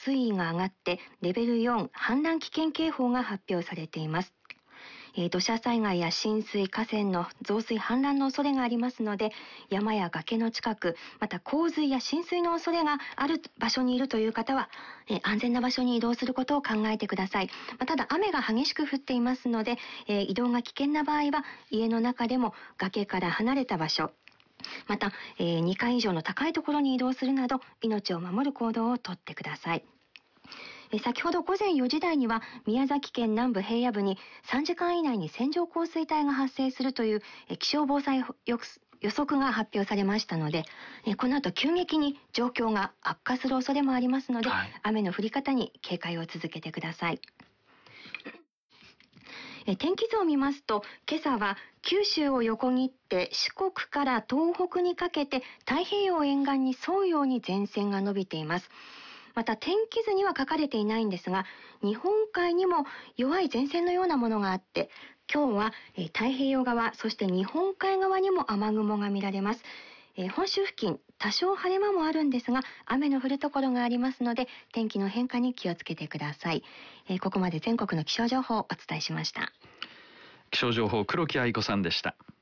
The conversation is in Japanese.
水位が上がってレベル4氾濫危険警報が発表されています。土砂災害や浸水、河川の増水氾濫の恐れがありますので、山や崖の近く、また洪水や浸水の恐れがある場所にいるという方は、安全な場所に移動することを考えてください。ただ雨が激しく降っていますので、移動が危険な場合は家の中でも崖から離れた場所、また、2階以上の高いところに移動するなど命を守る行動をとってください。先ほど午前4時台には宮崎県南部平野部に3時間以内に線状降水帯が発生するという気象防災予測が発表されましたので、この後急激に状況が悪化する恐れもありますので、雨の降り方に警戒を続けてください。天気図を見ますと、今朝は九州を横切って四国から東北にかけて太平洋沿岸に沿うように前線が伸びています。また天気図には書かれていないんですが、日本海にも弱い前線のようなものがあって、今日は太平洋側、そして日本海側にも雨雲が見られます。本州付近、多少晴れ間もあるんですが、雨の降るところがありますので、天気の変化に気をつけてください。ここまで全国の気象情報をお伝えしました。 気象情報、黒木愛子さんでした。